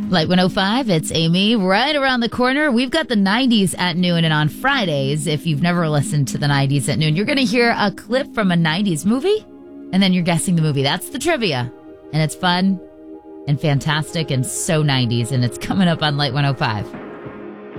Light 105, it's Amy. Right around the corner, we've got the 90s at noon, and on Fridays, if you've never listened to the 90s at noon, you're going to hear a clip from a 90s movie, and then you're guessing the movie. That's the trivia, and it's fun and fantastic and so 90s, and it's coming up on Light 105.